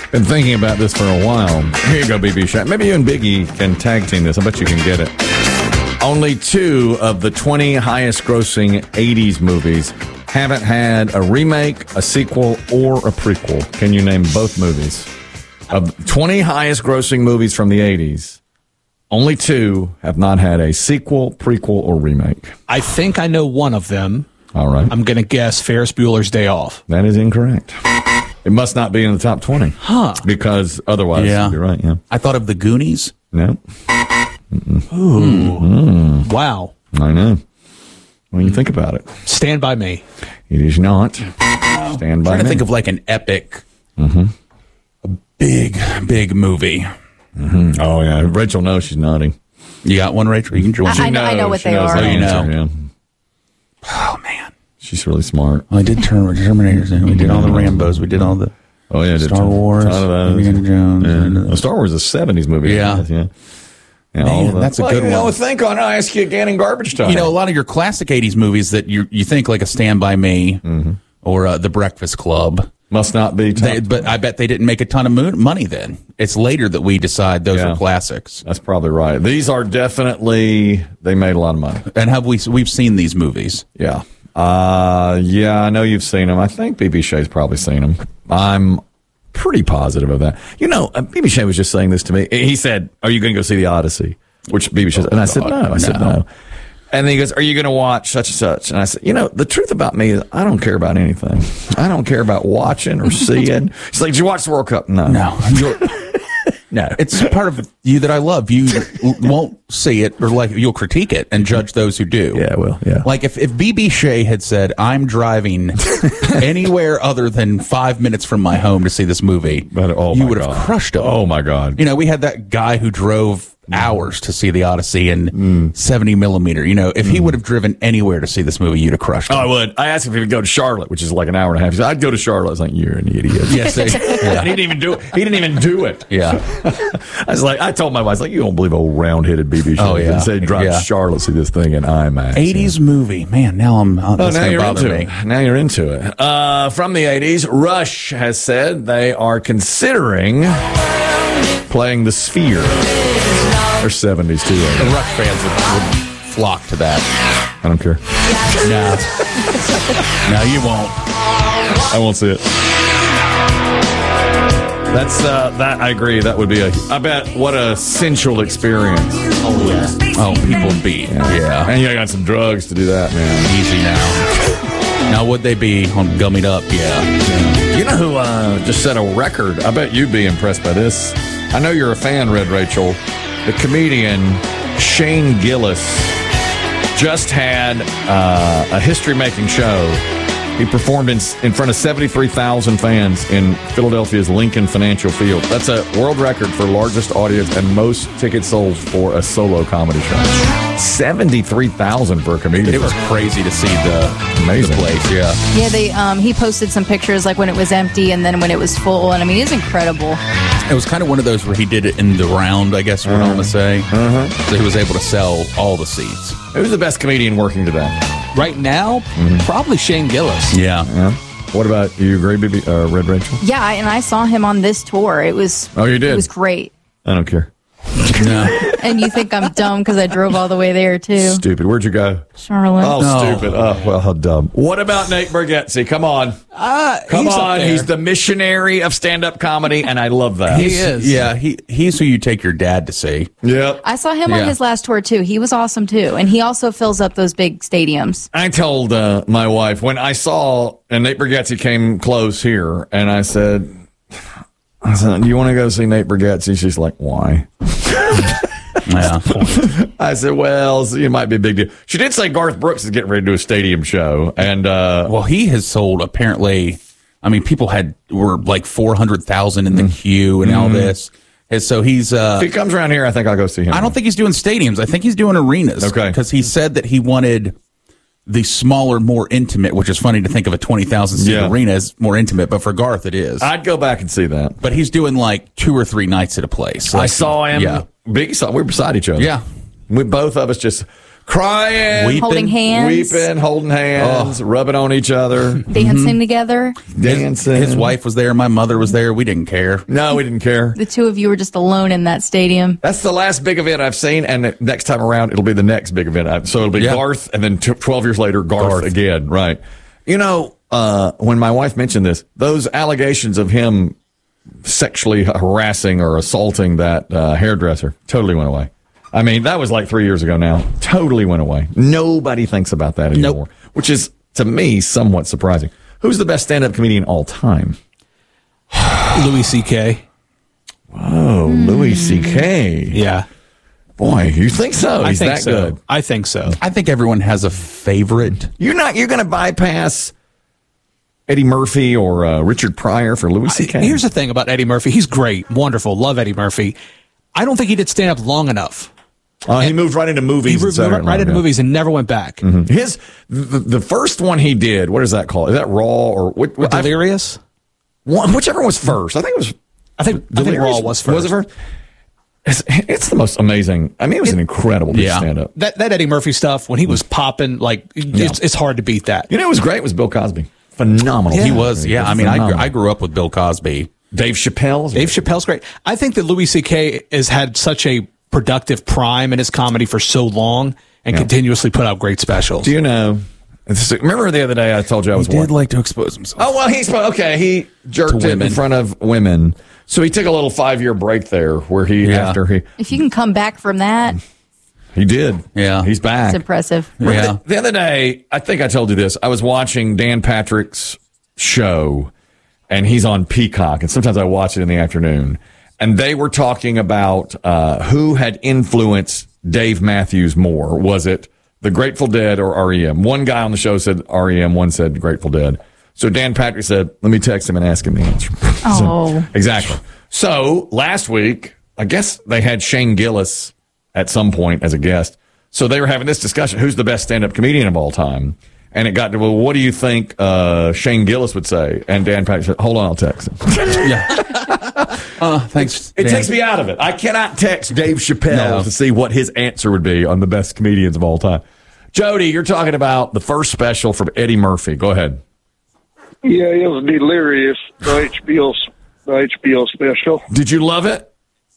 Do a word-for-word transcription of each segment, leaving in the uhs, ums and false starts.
Been thinking about this for a while. Here you go, B B Shaq. Maybe you and Biggie can tag team this. I bet you can get it. Only two of the twenty highest grossing eighties movies haven't had a remake, a sequel, or a prequel. Can you name both movies? Of twenty highest grossing movies from the eighties, only two have not had a sequel, prequel, or remake. I think I know one of them. All right. I'm going to guess Ferris Bueller's Day Off. That is incorrect. It must not be in the top twenty. Huh. Because otherwise, Yeah. you're right, yeah. I thought of the Goonies. No. Ooh. Mm. Wow. I know. When you think about it. Stand By Me. It is not. Stand by I'm trying to me. think of like an epic, Mm-hmm. a big, big movie. Mm-hmm. Oh, yeah. Rachel knows she's nodding. You got one, Rachel? You can join. I, I know, I know what She they knows are. the Oh, you answer, know. yeah. Oh, man. She's really smart. Well, I did turn Terminators in. We did all the Rambos. We did all the Oh, yeah. Star Wars, Indiana Jones. Yeah. and, uh, Well, Star Wars is a seventies movie. Yeah. Yeah. Yeah, Man, all of that. that's a Well, good you know, one. think on I ask you again in garbage time. You know, a lot of your classic eighties movies that you you think like a Stand By Me Mm-hmm. or uh, The Breakfast Club. Must not be top. They, but I bet they didn't make a ton of mo- money then. It's later that we decide those Yeah. are classics. That's probably right. These are definitely, they made a lot of money. And have we we've seen these movies? Yeah. Uh, yeah, I know you've seen them. I think B B Shay's probably seen them. I'm pretty positive of that. You know, uh, B B Shay was just saying this to me. He said, "Are you going to go see the Odyssey?" Which B B Shay said, and I said, "No." I said, no. "No." And then he goes, "Are you going to watch such and such?" And I said, "You know, the truth about me is I don't care about anything. I don't care about watching or seeing." She's like, "Did you watch the World Cup?" No. No. You're- No. It's part of you that I love. You won't see it, or like you'll critique it and judge those who do. Yeah, well, yeah. Like if, if B B Shay had said, I'm driving anywhere other than five minutes from my home to see this movie, But, oh, you my would have God. crushed him. Oh, my God. You know, we had that guy who drove hours to see the Odyssey in Mm. seventy millimeter. You know, if he would have driven anywhere to see this movie, you'd have crushed him. Oh, I would. I asked him if he would go to Charlotte, which is like an hour and a half. He said, "I'd go to Charlotte." I was like, "You're an idiot." Yes, they, And he didn't even do it. He didn't even do it. yeah. I was like, I told my wife, I was like, "You don't believe old round-headed B B Shay." Oh, yeah. He said, "Drive Yeah. to Charlotte, see this thing in IMAX." eighties movie. Man, now I'm, oh, Oh, that's now going to you're bother into me. it. Now you're into it. Uh, from the eighties, Rush has said they are considering playing the Sphere. Or seventies too. The I guess. Rush fans would, would flock to that. I don't care. No. No, you won't. I won't see it. That's uh, that. I agree. That would be a. I bet what a sensual experience. Oh, yeah. Oh, people would be. Yeah. And you got some drugs to do that, man. Easy now. Now, would they be on Gummied Up? Yeah. You know who uh, just set a record? I bet you'd be impressed by this. I know you're a fan, Red Rachel. The comedian Shane Gillis just had uh, a history-making show. He performed in, in front of seventy-three thousand fans in Philadelphia's Lincoln Financial Field. That's a world record for largest audience and most tickets sold for a solo comedy show. seventy-three thousand for a comedian. It was crazy to see the, Amazing. the place. Yeah. Yeah, they um he posted some pictures like when it was empty and then when it was full, and I mean it's incredible. It was kind of one of those where he did it in the round, I guess we're going to say. Uh-huh. So he was able to sell all the seats. Who's the best comedian working today? Right now, probably Shane Gillis. Yeah. Yeah. What about you, agree, B B, uh, Red Rachel? Yeah, and I saw him on this tour. It was Oh, you did? It was great. I don't care. No. And you think I'm dumb because I drove all the way there too, Stupid. Where'd you go? Charlotte. Oh, No. stupid. Oh, well, how dumb. What about Nate Bargatze? Come on. Uh, Come he's up on. there. He's the missionary of stand-up comedy, and I love that. He is. Yeah, he he's who you take your dad to see. Yep. I saw him Yeah. on his last tour too. He was awesome too, and he also fills up those big stadiums. I told uh, my wife when I saw, and Nate Bargatze came close here, and I said, I said, "Do you want to go see Nate Bargatze?" She's like, "Why?" Yeah. I said, "Well, it might be a big deal." She did say Garth Brooks is getting ready to do a stadium show, and uh, Well, he has sold apparently. I mean, people had were like four hundred thousand in the queue and all this. And so he's. Uh, if he comes around here, I think I'll go see him. I don't think he's doing stadiums. I think he's doing arenas. Okay. Because he said that he wanted the smaller, more intimate, which is funny to think of a twenty thousand seat Yeah. arena as more intimate, but for Garth it is. I'd go back and see that. but he's doing like two or three nights at a place. I Like, saw him. Yeah. Big saw. We were beside each other. Yeah. We both of us just Crying, Weeping. Holding hands. weeping, holding hands, rubbing on each other, Dancing together. dancing. His wife was there. My mother was there. We didn't care. No, we didn't care. The two of you were just alone in that stadium. That's the last big event I've seen, and the next time around, it'll be the next big event. I- So it'll be Yeah. Garth, and then t- twelve years later, Garth, Garth. again. Right. You know, uh, when my wife mentioned this, those allegations of him sexually harassing or assaulting that uh, hairdresser totally went away. I mean, that was like three years ago now. Totally went away. Nobody thinks about that anymore, Nope. which is, to me, somewhat surprising. Who's the best stand-up comedian all time? Louis C K. Oh, Louis C K. Yeah. Boy, you think so? I He's think that so. good. I think so. I think everyone has a favorite. You're not. You're going to bypass Eddie Murphy or uh, Richard Pryor for Louis C K. Here's the thing about Eddie Murphy. He's great, wonderful, love Eddie Murphy. I don't think he did stand up long enough. Uh, he moved right into movies. He and moved Saturday right, Night right into Live, yeah. movies and never went back. His the, the first one he did. What is that called? Is that Raw or what? what I- Delirious? one, whichever was first. I think it was. I think, I think Delirious Raw was first. Was it first? It's, it's the most amazing. I mean, it was an incredible piece Yeah. of stand up. That, that Eddie Murphy stuff, when he was popping, like, it's, it's hard to beat that. You know, it was great. Was Bill Cosby phenomenal? He was. Yeah. I mean, I, grew, Phenomenal. I grew up with Bill Cosby. Dave Chappelle. Dave Chappelle's great. I think that Louis C K has had such a productive prime in his comedy for so long and Yeah. continuously put out great specials. Do you know? this is- Remember the other day I told you I was. He did wa- like to expose himself. Oh, well, he's okay. He jerked To it in women. front of women. So he took a little five year break there where he, Yeah. after he, If you can come back from that, he did. Yeah. He's back. it's impressive. Remember Yeah. The, the other day, I think I told you this. I was watching Dan Patrick's show, and he's on Peacock, and sometimes I watch it in the afternoon. And they were talking about uh, who had influenced Dave Matthews more. Was it the Grateful Dead or R E M? One guy on the show said R E M, one said Grateful Dead. So Dan Patrick said, let me text him and ask him the answer. Oh. So, exactly. So last week, I guess they had Shane Gillis at some point as a guest. So they were having this discussion. Who's the best stand-up comedian of all time? And it got to, well, what do you think uh, Shane Gillis would say? And Dan Patrick said, hold on, I'll text him. Yeah. uh, thanks. It Dan. takes me out of it. I cannot text Dave Chappelle No. to see what his answer would be on the best comedians of all time. Jody, you're talking about the first special from Eddie Murphy. Go ahead. Yeah, it was Delirious, the H B O, the H B O special. Did you love it?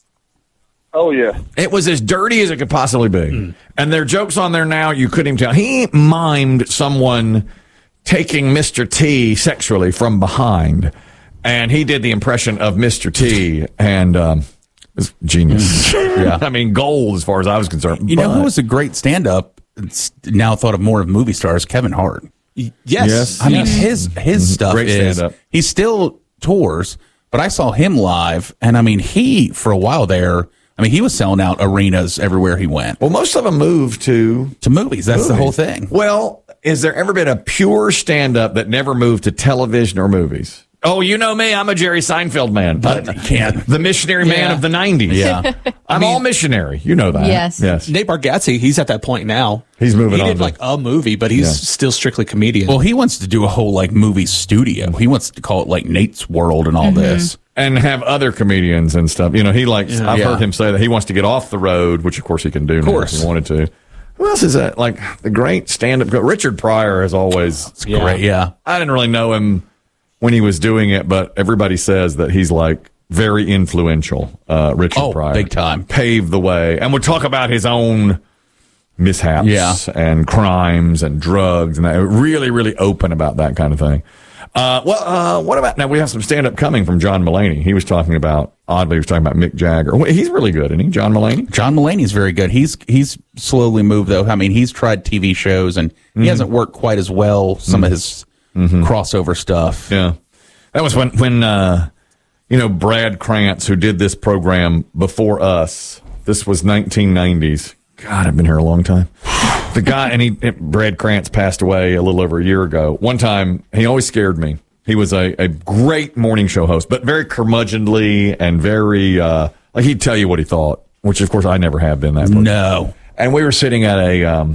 Oh, yeah. It was as dirty as it could possibly be. And there are jokes on there now you couldn't even tell. He mimed someone taking Mister T sexually from behind. And he did the impression of Mister T. And um, it was genius. Yeah. I mean, gold as far as I was concerned. You know But- who was a great stand-up? It's now thought of more of movie stars, Kevin Hart. Yes. Yes. I mean, his his stuff Great is stand-up. he still tours, but I saw him live, and I mean, he for a while there. I mean, he was selling out arenas everywhere he went Well, most of them moved to to movies. That's the movies. whole thing. Well, is there ever been a pure stand-up that never moved to television or movies? Oh, you know me. I'm a Jerry Seinfeld man. But you can't. The missionary man Yeah. of the nineties. Yeah. I'm all missionary. You know that. Yes. Yes. Nate Bargatze, he's at that point now. He's moving he on did to- like a movie, but he's Yeah. still strictly comedian. Well, he wants to do a whole like movie studio. He wants to call it like Nate's World and all Mm-hmm. this. And have other comedians and stuff. You know, he likes, I've Yeah. heard him say that he wants to get off the road, which of course he can do now course. if he wanted to. Who else is that? Like the great stand-up. Richard Pryor has always, Yeah. Great, yeah. I didn't really know him when he was doing it, but everybody says that he's like very influential. Uh, Richard Oh, Pryor, big time. paved the way, and would talk about his own mishaps, Yeah. and crimes and drugs, and that. Really, really open about that kind of thing. Uh, well, uh, what about now? We have some stand-up coming from John Mulaney. He was talking about oddly, he was talking about Mick Jagger. Well, he's really good, isn't he? John Mulaney. John Mulaney's very good. He's he's slowly moved though. I mean, he's tried T V shows and he hasn't worked quite as well. Some of his crossover stuff. Yeah. That was when, when, uh, you know, Brad Krantz, who did this program before us, this was nineteen nineties. God, I've been here a long time. The guy, and he, Brad Krantz passed away a little over a year ago. One time, he always scared me. He was a, a great morning show host, but very curmudgeonly and very, uh, like he'd tell you what he thought, which of course I never have been that person. No. And we were sitting at a, um,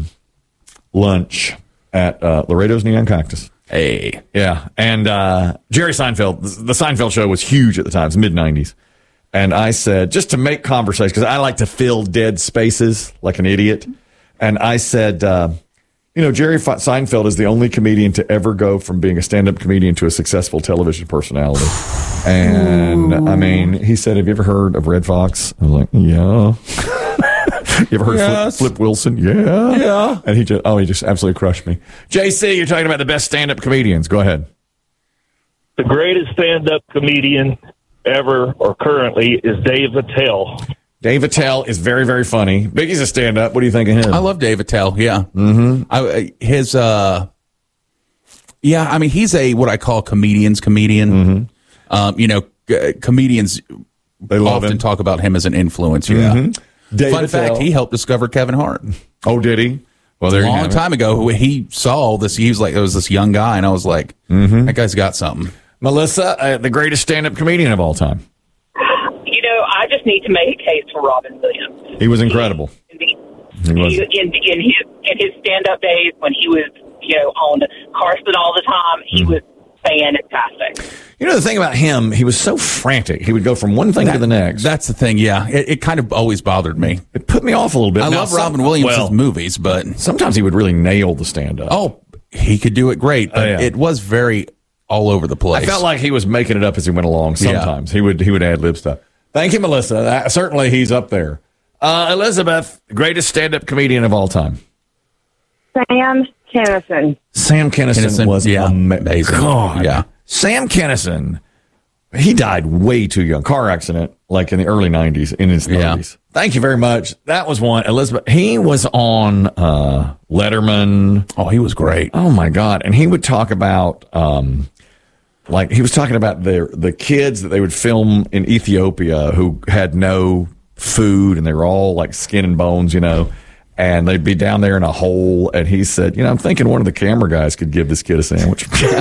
lunch at, uh, Laredo's Neon Cactus. Hey. Yeah. And uh, Jerry Seinfeld, the Seinfeld show was huge at the time, it was mid nineties. And I said, just to make conversation, because I like to fill dead spaces like an idiot. And I said, uh, you know, Jerry Seinfeld is the only comedian to ever go from being a stand-up comedian to a successful television personality. And Ooh. I mean, he said, have you ever heard of Red Fox? I was like, yeah. You ever heard yes. Flip, Flip Wilson? Yeah. Yeah. And he just, oh, he just absolutely crushed me. J C, you're talking about the best stand-up comedians. Go ahead. The greatest stand-up comedian ever or currently is Dave Attell. Dave Attell is very, very funny. Biggie's a stand-up. What do you think of him? I love Dave Attell, yeah. Mm-hmm. I, his, uh, yeah, I mean, he's a, what I call comedian's comedian. Mm-hmm. Um, you know, uh, comedians they love often him. talk about him as an influence, yeah. Mm-hmm. Dave Fun Attell. fact, he helped discover Kevin Hart. Oh, did he? Well, there a you long have time it. ago, he saw this. He was like, there was this young guy, and I was like, mm-hmm. that guy's got something. Melissa, uh, the greatest stand-up comedian of all time. You know, I just need to make a case for Robin Williams. He was incredible. In, the, He was. he, in, in his in his stand-up days when he was, you know, on Carson all the time, he mm. was fantastic. You know, the thing about him, he was so frantic. He would go from one thing That, to the next. That's the thing, yeah. It, it kind of always bothered me. It put me off a little bit. I now, love some, Robin Williams' well, movies, but sometimes he would really nail the stand-up. Oh, he could do it great, but oh, yeah. it was very all over the place. I felt like he was making it up as he went along. Sometimes yeah. he would he would ad lib stuff. Thank you, Melissa. That, certainly, he's up there. Uh, Elizabeth, greatest stand-up comedian of all time. Sam Kinison. Sam Kinison, Kinison was yeah, ama- amazing. God, yeah. Sam Kinison. He died way too young. Car accident, like in the early nineties, in his thirties. Yeah. Thank you very much. That was one. Elizabeth, he was on uh, Letterman. Oh, he was great. Oh, my God. And he would talk about, um, like, he was talking about the, the kids that they would film in Ethiopia who had no food and they were all like skin and bones, you know, and they'd be down there in a hole. And he said, you know, I'm thinking one of the camera guys could give this kid a sandwich.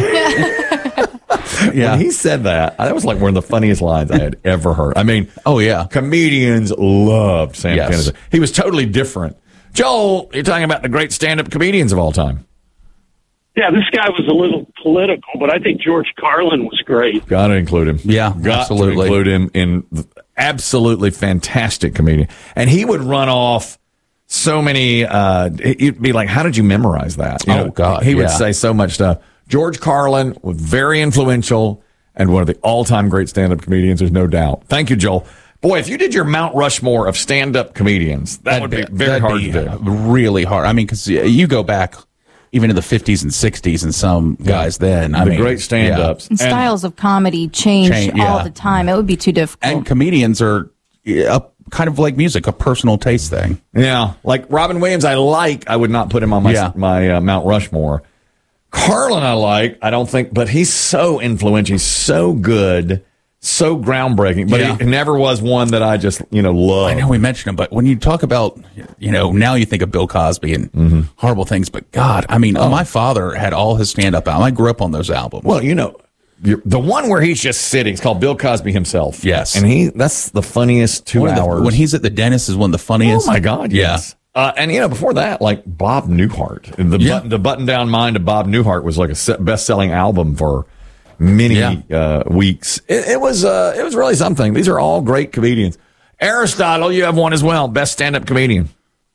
Yeah, when he said that, that was like one of the funniest lines I had ever heard. I mean, oh yeah, comedians loved Sam yes. Kinison. He was totally different. Joel, you're talking about the great stand-up comedians of all time. Yeah, this guy was a little political, but I think George Carlin was great. Got to include him. Yeah, got absolutely. to include him in absolutely fantastic comedian. And he would run off so many. Uh, he'd be like, "How did you memorize that?" You oh know, God, he would yeah. say so much stuff. George Carlin was very influential and one of the all-time great stand-up comedians, there's no doubt. Thank you, Joel. Boy, if you did your Mount Rushmore of stand-up comedians, that that'd would be, be very hard be to do. Really hard. I mean, because you go back even to the fifties and sixties and some yeah. guys then. I the mean, great stand-ups. And, and styles of comedy change, change yeah. all the time. It would be too difficult. And comedians are a, kind of like music, a personal taste thing. Yeah. Like Robin Williams, I like. I would not put him on my, yeah. my uh, Mount Rushmore. Carlin, I like. I don't think, but he's so influential. He's so good, so groundbreaking. But yeah. he never was one that I just, you know, love. I know we mentioned him, but when you talk about, you know, now you think of Bill Cosby and mm-hmm. horrible things. But God, I mean, oh. my father had all his stand-up albums. I grew up on those albums. Well, you know, the one where he's just sitting, it's called Bill Cosby himself. Yes, and he that's the funniest two hours. The, when he's at the dentist is one of the funniest. Oh my God, yes. Yeah. Uh, and, you know, before that, like Bob Newhart. The, yeah. button, the Button Down Mind of Bob Newhart was like a best-selling album for many yeah. uh, weeks. It, it was uh, it was really something. These are all great comedians. Aristotle, you have one as well. Best stand-up comedian.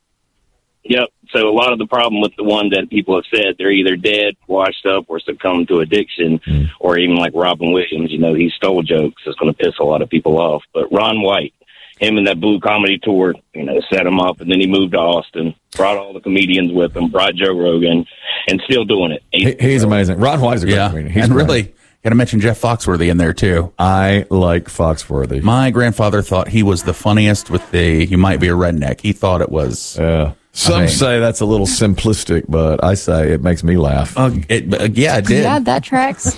Yep. So a lot of the problem with the one that people have said, they're either dead, washed up, or succumbed to addiction, mm. or even like Robin Williams, you know, he stole jokes. It's going to piss a lot of people off. But Ron White, him and that Blue Comedy Tour, you know, set him up, and then he moved to Austin, brought all the comedians with him, brought Joe Rogan, and still doing it. He's, he's amazing. Ron White is a great yeah. comedian. He's and great. Really, got to mention Jeff Foxworthy in there, too. I like Foxworthy. My grandfather thought he was the funniest with the, you might be a redneck. He thought it was. Yeah. Some I mean, say that's a little simplistic, but I say it makes me laugh. Uh, it, uh, yeah, it did. Yeah, that tracks.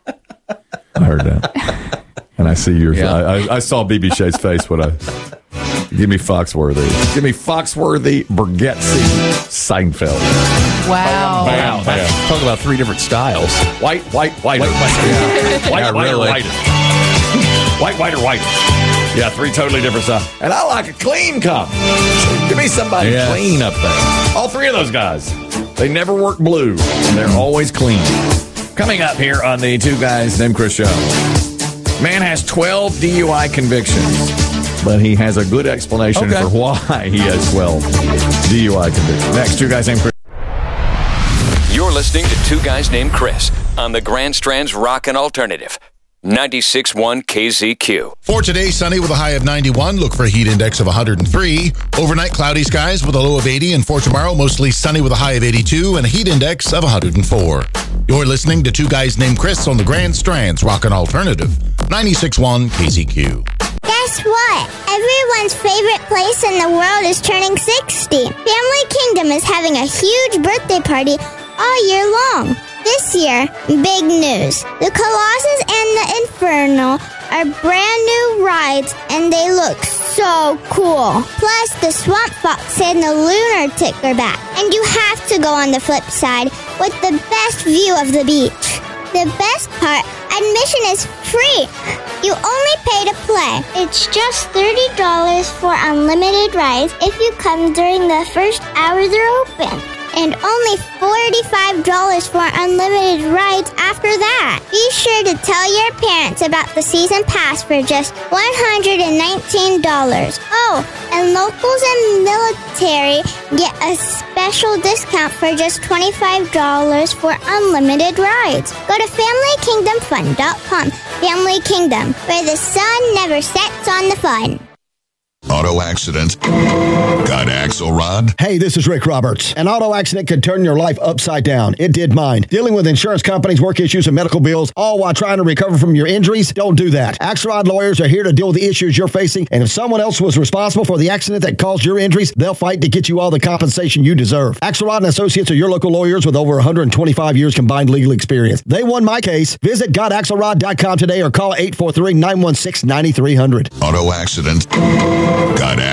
I heard that. And I see yours. Yeah. I, I saw B B Shay's face when I. Give me Foxworthy. Give me Foxworthy, Bergetzi, Seinfeld. Wow. Wow. Wow. Talk about three different styles. White, white, white. White, white, yeah. white, yeah, white, really. or white. White, white, or white. Yeah, three totally different styles. And I like a clean cop. Give me somebody yes. clean up there. All three of those guys. They never work blue. They're always clean. Coming up here on the Two Guys Named Chris show. Man has twelve D U I convictions. but he has a good explanation Okay. for why he has twelve D U I convictions. Next, two guys named Chris. You're listening to Two Guys Named Chris on the Grand Strand's Rockin' Alternative, ninety-six point one K Z Q. For today, sunny with a high of ninety-one. Look for a heat index of one hundred three. Overnight, cloudy skies with a low of eighty. And for tomorrow, mostly sunny with a high of eighty-two and a heat index of one hundred four. You're listening to Two Guys Named Chris on the Grand Strand's Rockin' Alternative, ninety-six point one K Z Q. Guess what? Everyone's favorite place in the world is turning sixty. Family Kingdom is having a huge birthday party all year long. This year, big news. The Colossus and the Inferno are brand new rides and they look so cool. Plus, the Swamp Fox and the Lunatic are back. And you have to go on the flip side with the best view of the beach. The best part, admission is free. You only pay to play. It's just thirty dollars for unlimited rides if you come during the first hour they're open. And only forty-five dollars for unlimited rides after that. Be sure to tell your parents about the season pass for just one hundred nineteen dollars. Oh, and locals and military get a special discount for just twenty-five dollars for unlimited rides. Go to family kingdom fun dot com. Family Kingdom, where the sun never sets on the fun. Auto accident. Got Axelrod? Hey, this is Rick Roberts. An auto accident could turn your life upside down. It did mine. Dealing with insurance companies, work issues, and medical bills, all while trying to recover from your injuries? Don't do that. Axelrod lawyers are here to deal with the issues you're facing, and if someone else was responsible for the accident that caused your injuries, they'll fight to get you all the compensation you deserve. Axelrod and Associates are your local lawyers with over one hundred twenty-five years combined legal experience. They won my case. Visit got axelrod dot com today or call eight four three, nine one six, nine three zero zero. Auto accident. Got